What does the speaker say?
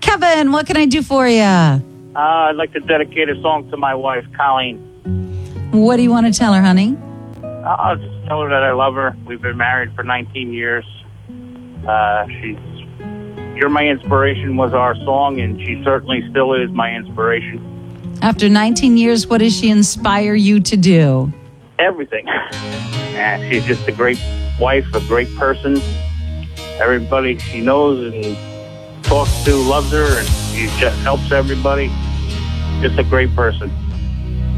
Kevin, what can I do for you? I'd like to dedicate a song to my wife, Colleen. What do you want to tell her, honey? I'll just tell her that I love her. We've been married for 19 years. You're My Inspiration was our song, and she certainly still is my inspiration. After 19 years, what does she inspire you to do? Everything. She's just a great wife, a great person. Everybody she knows and talks to loves her, and she just helps everybody. Just a great person.